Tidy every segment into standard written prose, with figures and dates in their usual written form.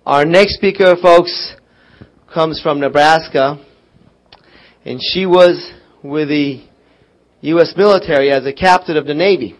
Our next speaker, folks, comes from Nebraska, and she was with the U.S. military as a captain of the Navy.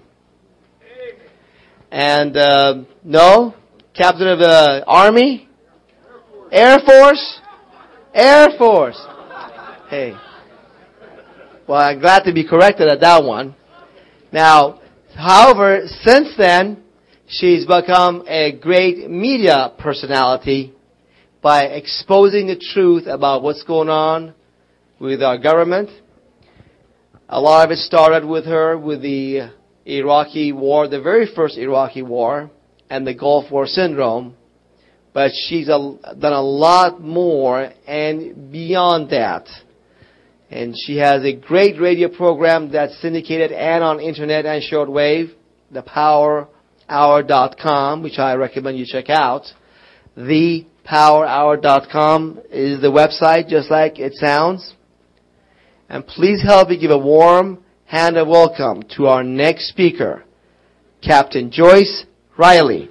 And, no, captain of the Army? Air Force? Air Force. Hey. Well, I'm glad to be corrected at that one. Now, however, since then, she's become a great media personality by exposing the truth about what's going on with our government. A lot of it started with her with the Iraqi war, the very first Iraqi war, and the Gulf War syndrome. But she's done a lot more and beyond that. And she has a great radio program that's syndicated and on internet and shortwave, thepowerhour.com, which I recommend you check out. Thepowerhour.com is the website, just like it sounds. And please help me give a warm hand of welcome to our next speaker, Captain Joyce Riley.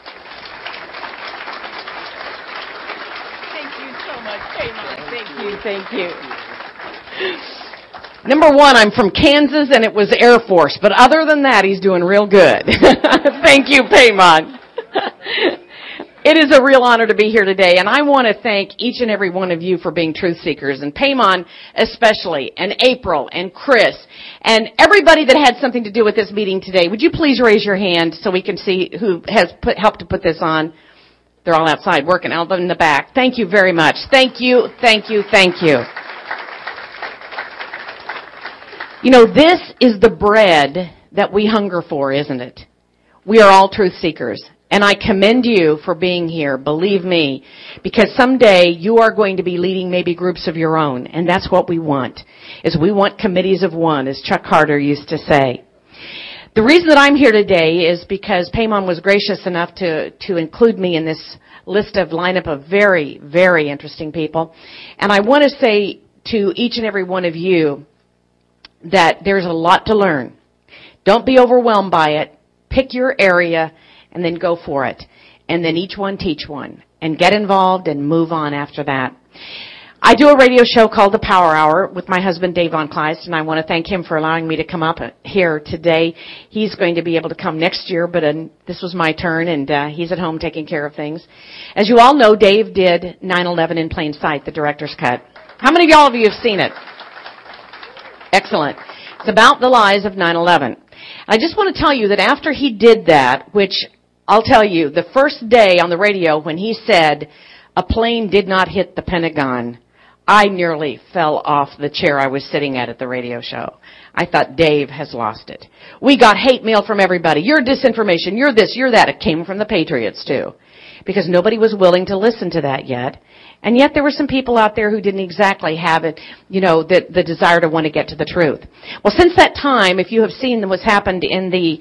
Thank you so much, Pamon. Thank you. Number one, I'm from Kansas, and it was Air Force. But other than that, he's doing real good. Thank you, Pamon. It is a real honor to be here today, and I want to thank each and every one of you for being truth seekers, and Pamon especially, and April, and Chris, and everybody that had something to do with this meeting today. Would you please raise your hand so we can see who has helped to put this on? They're all outside working, out in the back. Thank you very much. Thank you. You know, this is the bread that we hunger for, isn't it? We are all truth seekers. And I commend you for being here, believe me, because someday you are going to be leading maybe groups of your own. And that's what we want, is we want committees of one, as Chuck Carter used to say. The reason that I'm here today is because Pamon was gracious enough to include me in this list of lineup of very, very interesting people. And I want to say to each and every one of you that there's a lot to learn. Don't be overwhelmed by it. Pick your area and then go for it. And then each one teach one. And get involved and move on after that. I do a radio show called The Power Hour with my husband, Dave Von Kleist, and I want to thank him for allowing me to come up here today. He's going to be able to come next year, but this was my turn, and he's at home taking care of things. As you all know, Dave did 9/11 in Plain Sight, the director's cut. How many of y'all have seen it? Excellent. It's about the lies of 9/11. I just want to tell you that after he did that, which I'll tell you, the first day on the radio when he said a plane did not hit the Pentagon, I nearly fell off the chair I was sitting at the radio show. I thought, Dave has lost it. We got hate mail from everybody. You're disinformation. You're this, you're that. It came from the Patriots, too, because nobody was willing to listen to that yet. And yet there were some people out there who didn't exactly have it, you know, the desire to want to get to the truth. Well, since that time, if you have seen what's happened in the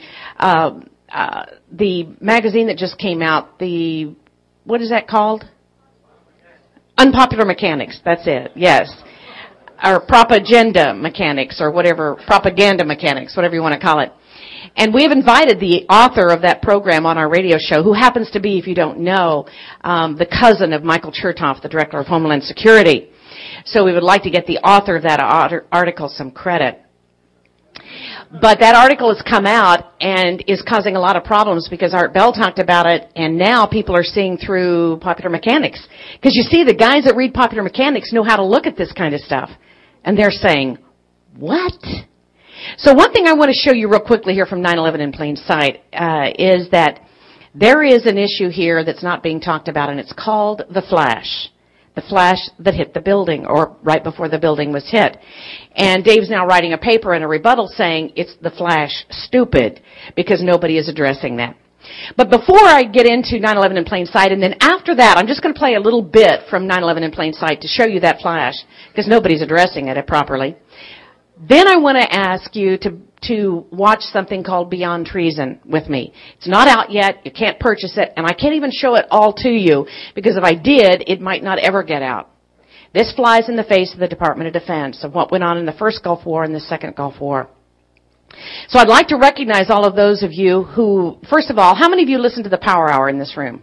magazine that just came out, what is that called? Unpopular Mechanics. That's it. Yes. Or propaganda mechanics or whatever, propaganda mechanics, whatever you want to call it. And we have invited the author of that program on our radio show, who happens to be, if you don't know, the cousin of Michael Chertoff, the Director of Homeland Security. So we would like to get the author of that article some credit. But that article has come out and is causing a lot of problems because Art Bell talked about it, and now people are seeing through Popular Mechanics. Because you see, the guys that read Popular Mechanics know how to look at this kind of stuff. And they're saying, what? So one thing I want to show you real quickly here from 9/11 in Plain Sight is that there is an issue here that's not being talked about, and it's called the flash. The flash that hit the building, or right before the building was hit. And Dave's now writing a paper and a rebuttal saying it's the flash stupid, because nobody is addressing that. But before I get into 9/11 in Plain Sight, and then after that, I'm just going to play a little bit from 9/11 in Plain Sight to show you that flash, because nobody's addressing it properly. Then I want to ask you to watch something called Beyond Treason with me. It's not out yet. You can't purchase it. And I can't even show it all to you, because if I did, it might not ever get out. This flies in the face of the Department of Defense, of what went on in the first Gulf War and the second Gulf War. So I'd like to recognize all of those of you who, first of all, how many of you listen to the Power Hour in this room?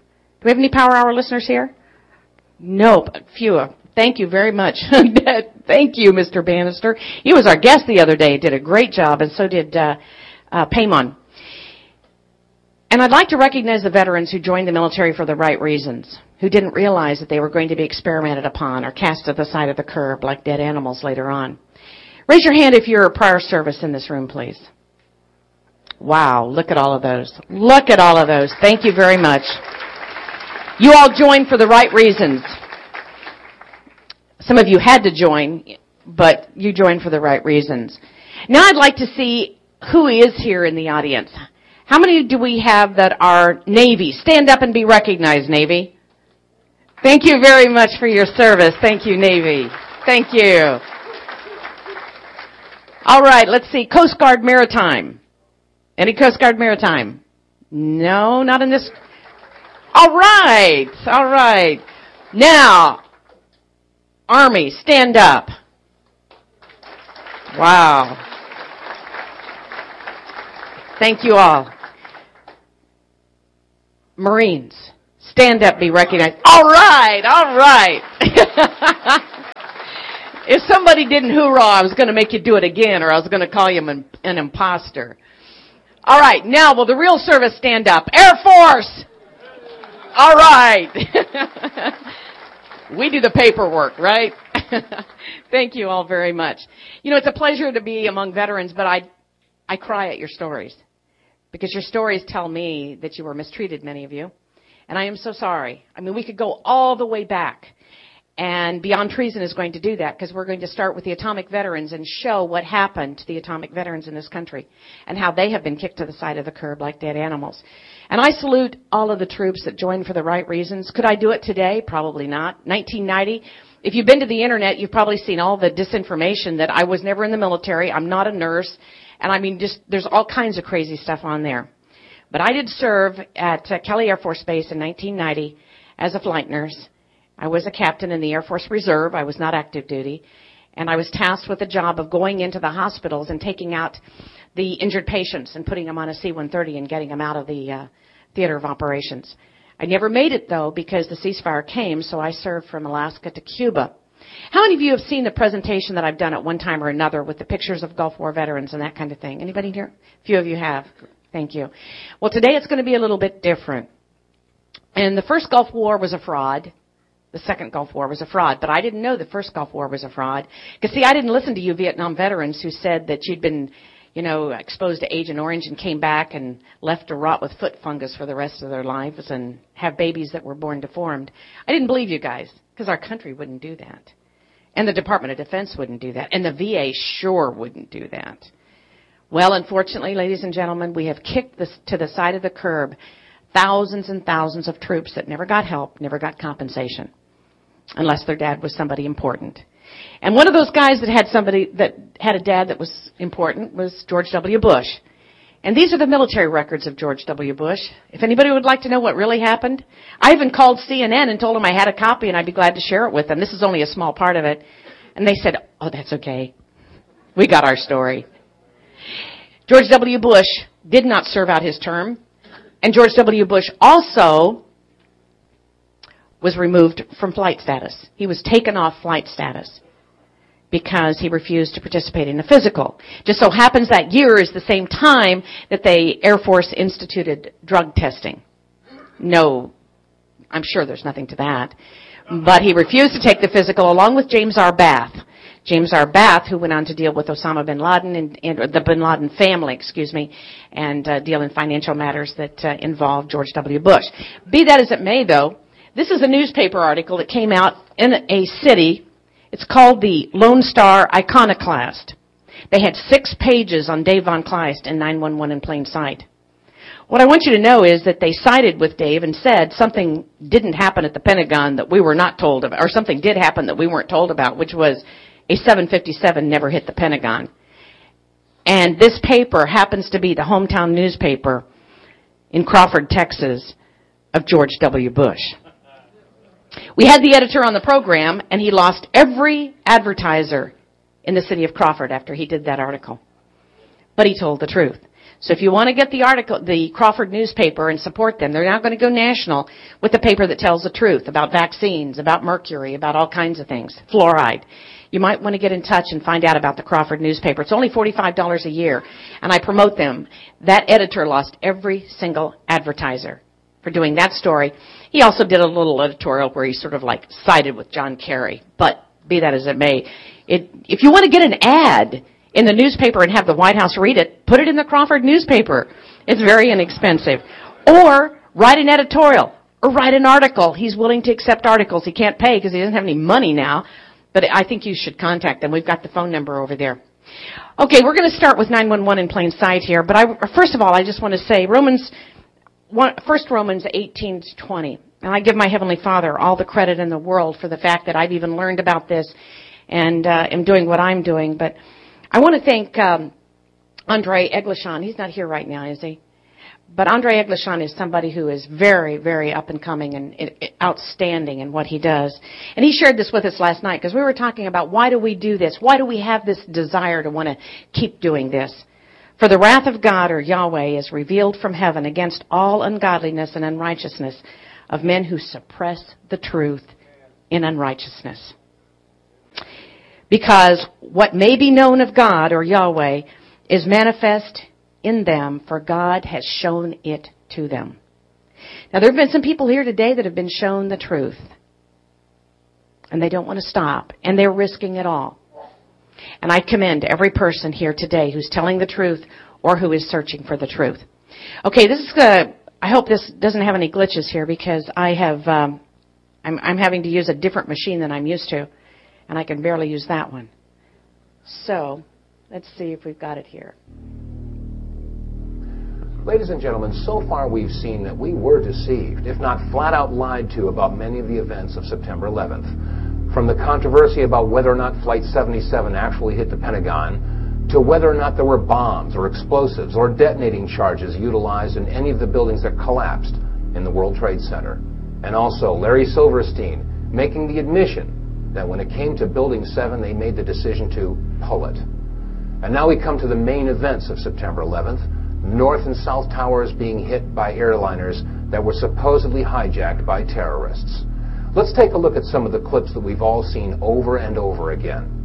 we have any Power Hour listeners here? Nope, few. Thank you very much. Thank you, Mr. Bannister. He was our guest the other day. Did a great job, and so did Paymon. And I'd like to recognize the veterans who joined the military for the right reasons, who didn't realize that they were going to be experimented upon or cast to the side of the curb like dead animals later on. Raise your hand if you're a prior service in this room, please. Wow, look at all of those. Look at all of those. Thank you very much. You all joined for the right reasons. Some of you had to join, but you joined for the right reasons. Now I'd like to see who is here in the audience. How many do we have that are Navy? Stand up and be recognized, Navy. Thank you very much for your service. Thank you, Navy. Thank you. All right, let's see. Coast Guard Maritime. Any Coast Guard Maritime? No, not in this. All right, all right. Now, Army, stand up. Wow. Thank you all. Marines, stand up, be recognized. All right, all right. If somebody didn't hoorah, I was going to make you do it again, or I was going to call you an imposter. All right, now will the real service stand up? Air Force! All right. We do the paperwork, right? Thank you all very much. You know, it's a pleasure to be among veterans, but I cry at your stories. Because your stories tell me that you were mistreated, many of you. And I am so sorry. I mean, we could go all the way back. And Beyond Treason is going to do that because we're going to start with the atomic veterans and show what happened to the atomic veterans in this country and how they have been kicked to the side of the curb like dead animals. And I salute all of the troops that joined for the right reasons. Could I do it today? Probably not. 1990. If you've been to the internet, you've probably seen all the disinformation that I was never in the military. I'm not a nurse. And I mean, just there's all kinds of crazy stuff on there. But I did serve at Kelly Air Force Base in 1990 as a flight nurse. I was a captain in the Air Force Reserve. I was not active duty. And I was tasked with the job of going into the hospitals and taking out the injured patients and putting them on a C-130 and getting them out of the theater of operations. I never made it, though, because the ceasefire came, so I served from Alaska to Cuba. How many of you have seen the presentation that I've done at one time or another with the pictures of Gulf War veterans and that kind of thing? Anybody here? A few of you have. Thank you. Well, today it's going to be a little bit different. And the first Gulf War was a fraud. The second Gulf War was a fraud. But I didn't know the first Gulf War was a fraud. Because, see, I didn't listen to you Vietnam veterans who said that you'd been, exposed to Agent Orange and came back and left to rot with foot fungus for the rest of their lives and have babies that were born deformed. I didn't believe you guys because our country wouldn't do that. And the Department of Defense wouldn't do that. And the VA sure wouldn't do that. Well, unfortunately, ladies and gentlemen, we have kicked this to the side of the curb thousands and thousands of troops that never got help, never got compensation, unless their dad was somebody important. And one of those guys that had a dad that was important was George W. Bush. And these are the military records of George W. Bush. If anybody would like to know what really happened, I even called CNN and told them I had a copy and I'd be glad to share it with them. This is only a small part of it. And they said, oh, that's okay. We got our story. George W. Bush did not serve out his term. And George W. Bush also was removed from flight status. He was taken off flight status because he refused to participate in a physical. Just so happens that year is the same time that the Air Force instituted drug testing. No, I'm sure there's nothing to that. But he refused to take the physical along with James R. Bath. James R. Bath, who went on to deal with Osama bin Laden and the bin Laden family, and deal in financial matters that involved George W. Bush. Be that as it may, though, this is a newspaper article that came out in a city. It's called the Lone Star Iconoclast. They had 6 pages on Dave Von Kleist in 911 in plain sight. What I want you to know is that they sided with Dave and said something didn't happen at the Pentagon that we were not told about, or something did happen that we weren't told about, which was a 757 never hit the Pentagon. And this paper happens to be the hometown newspaper in Crawford, Texas, of George W. Bush. We had the editor on the program, and he lost every advertiser in the city of Crawford after he did that article. But he told the truth. So if you want to get the article, the Crawford newspaper, and support them, they're now going to go national with the paper that tells the truth about vaccines, about mercury, about all kinds of things, fluoride. You might want to get in touch and find out about the Crawford newspaper. It's only $45 a year, and I promote them. That editor lost every single advertiser for doing that story. He also did a little editorial where he sort of like sided with John Kerry. But be that as it may, if you want to get an ad in the newspaper and have the White House read it, put it in the Crawford newspaper. It's very inexpensive. Or write an editorial or write an article. He's willing to accept articles. He can't pay because he doesn't have any money now. But I think you should contact them. We've got the phone number over there. Okay, we're going to start with 911 in plain sight here. But first of all, I just want to say Romans 18:20. And I give my Heavenly Father all the credit in the world for the fact that I've even learned about this and am doing what I'm doing. But I want to thank Andre Eglishan. He's not here right now, is he? But Andre Eglishan is somebody who is very, very up and coming and outstanding in what he does. And he shared this with us last night because we were talking about why do we do this? Why do we have this desire to want to keep doing this? For the wrath of God, or Yahweh, is revealed from heaven against all ungodliness and unrighteousness of men who suppress the truth in unrighteousness. Because what may be known of God, or Yahweh, is manifest in them, for God has shown it to them. Now, there have been some people here today that have been shown the truth. And they don't want to stop. And they're risking it all. And I commend every person here today who's telling the truth or who is searching for the truth. Okay, this is I hope this doesn't have any glitches here because I'm having to use a different machine than I'm used to. And I can barely use that one. So, let's see if we've got it here. Ladies and gentlemen, so far we've seen that we were deceived, if not flat out lied to, about many of the events of September 11th. From the controversy about whether or not Flight 77 actually hit the Pentagon, to whether or not there were bombs or explosives or detonating charges utilized in any of the buildings that collapsed in the World Trade Center. And also Larry Silverstein making the admission that when it came to Building 7, they made the decision to pull it. And now we come to the main events of September 11th. North and South Towers being hit by airliners that were supposedly hijacked by terrorists. Let's take a look at some of the clips that we've all seen over and over again.